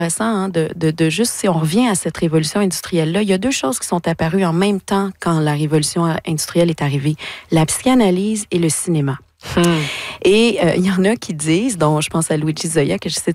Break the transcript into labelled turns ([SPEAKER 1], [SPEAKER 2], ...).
[SPEAKER 1] Hein, de juste, si on revient à cette révolution industrielle-là, il y a deux choses qui sont apparues en même temps quand la révolution industrielle est arrivée, la psychanalyse et le cinéma. Et il y en a qui disent, dont je pense à Luigi Zoya, que je cite